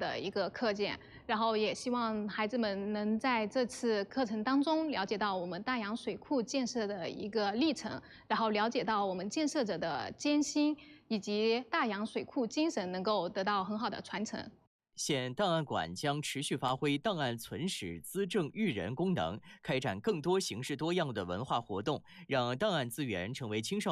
的一个课件，然后也希望孩子们能在这次课程当中了解到我们大洋水库建设的一个历程，然后了解到我们建设者的艰辛，以及大洋水库精神能够得到很好的传承。 县档案馆将持续发挥档案存史、资政育人功能，开展更多形式多样的文化活动，让档案资源成为青少